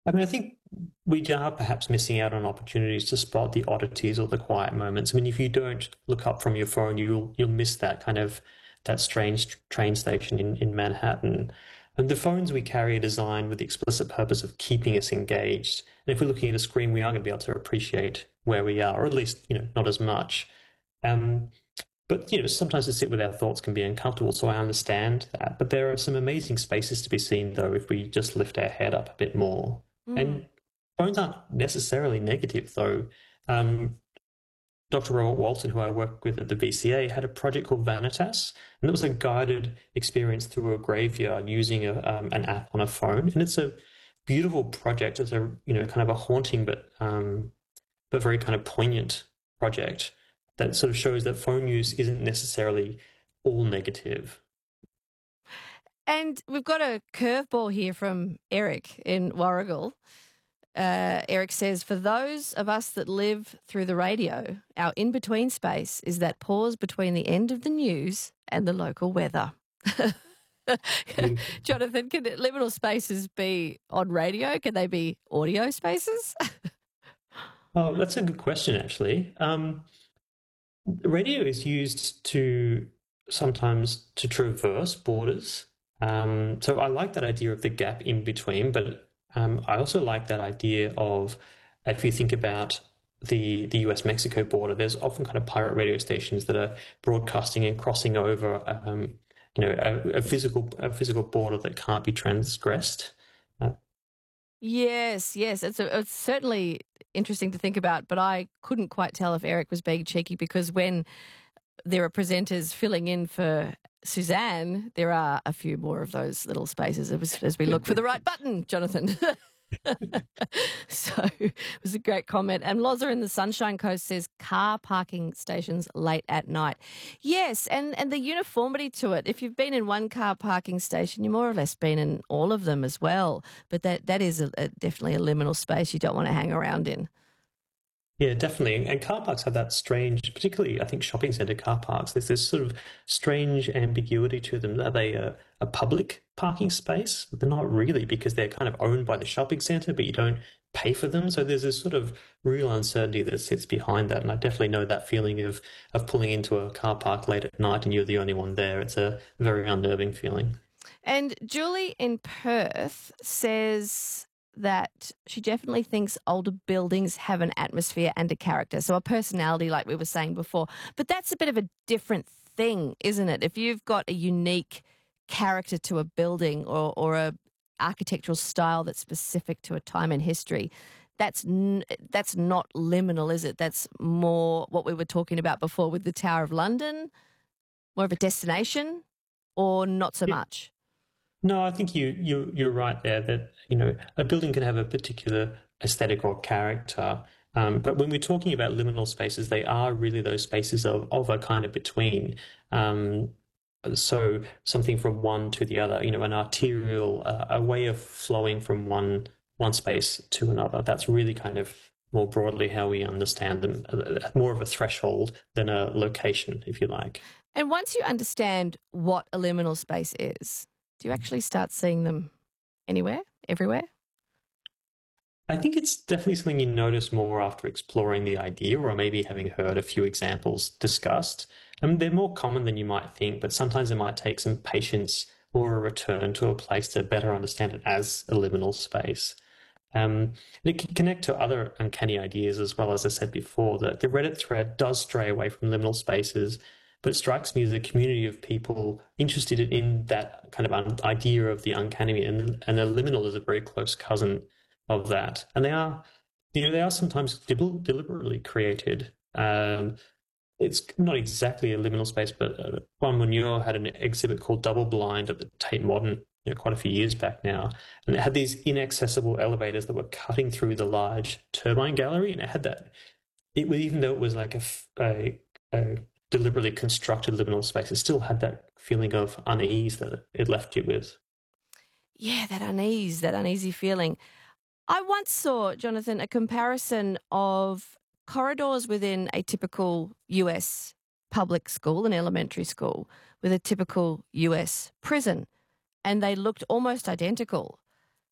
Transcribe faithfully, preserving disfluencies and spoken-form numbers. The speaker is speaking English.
I mean, I think we are perhaps missing out on opportunities to spot the oddities or the quiet moments. I mean, if you don't look up from your phone, you'll you'll miss that kind of that strange train station in, in Manhattan. And the phones we carry are designed with the explicit purpose of keeping us engaged. And if we're looking at a screen, we are going to be able to appreciate where we are, or at least, you know, not as much. Um, but you know, sometimes to sit with our thoughts can be uncomfortable, so I understand that. But there are some amazing spaces to be seen, though, if we just lift our head up a bit more. Mm. And phones aren't necessarily negative, though. Um, Doctor Robert Walton, who I work with at the V C A, had a project called Vanitas, and it was a guided experience through a graveyard using a, um, an app on a phone. And it's a beautiful project. It's a you know kind of a haunting but um, but very kind of poignant project that sort of shows that phone use isn't necessarily all negative. And we've got a curveball here from Eric in Warragul. Uh, Eric says, for those of us that live through the radio, our in-between space is that pause between the end of the news and the local weather. Jonathan, can liminal spaces be on radio? Can they be audio spaces? Oh, that's a good question, actually. Um, radio is used to sometimes to traverse borders. Um, so I like that idea of the gap in between, but um, I also like that idea of if you think about the the U S Mexico border, there's often kind of pirate radio stations that are broadcasting and crossing over, um, you know, a, a physical a physical border that can't be transgressed. Uh, Yes, yes. It's, a, it's certainly interesting to think about, but I couldn't quite tell if Eric was being cheeky because when there are presenters filling in for Suzanne, there are a few more of those little spaces as, as we look for the right button, Jonathan. So it was a great comment. And Loza in the Sunshine Coast says car parking stations late at night. Yes, and, and the uniformity to it. If you've been in one car parking station, you've more or less been in all of them as well. But that, that is a, a, definitely a liminal space you don't want to hang around in. Yeah, definitely. And car parks have that strange, particularly I think shopping centre car parks, there's this sort of strange ambiguity to them. Are they a, a public parking space? But they're not really because they're kind of owned by the shopping centre, but you don't pay for them. So there's this sort of real uncertainty that sits behind that. And I definitely know that feeling of, of pulling into a car park late at night and you're the only one there. It's a very unnerving feeling. And Julie in Perth says that she definitely thinks older buildings have an atmosphere and a character, so a personality like we were saying before. But that's a bit of a different thing, isn't it? If you've got a unique character to a building or, or a architectural style that's specific to a time in history, that's n- that's not liminal, is it? That's more what we were talking about before with the Tower of London, more of a destination, or not so much? No, I think you you you're right there that you know a building can have a particular aesthetic or character, um, but when we're talking about liminal spaces, they are really those spaces of of a kind of between. Um, so something from one to the other, you know, an arterial, uh, a way of flowing from one one space to another. That's really kind of more broadly how we understand them, uh, more of a threshold than a location, if you like. And once you understand what a liminal space is, do you actually start seeing them anywhere, everywhere? I think it's definitely something you notice more after exploring the idea or maybe having heard a few examples discussed. Um, they're more common than you might think, but sometimes it might take some patience or a return to a place to better understand it as a liminal space. Um, and it can connect to other uncanny ideas as well. As I said before, that the Reddit thread does stray away from liminal spaces, but it strikes me as a community of people interested in that kind of un- idea of the uncanny, and, and a liminal is a very close cousin of that. And they are, you know, they are sometimes del- deliberately created. Um, it's not exactly a liminal space, but uh, Juan Munoz had an exhibit called Double Blind at the Tate Modern, you know, quite a few years back now, and it had these inaccessible elevators that were cutting through the large turbine gallery, and it had that. It even though it was like a, a, a deliberately constructed liminal space, it still had that feeling of unease that it left you with. Yeah, that unease, that uneasy feeling. I once saw, Jonathan, a comparison of corridors within a typical U S public school, an elementary school, with a typical U S prison, and they looked almost identical.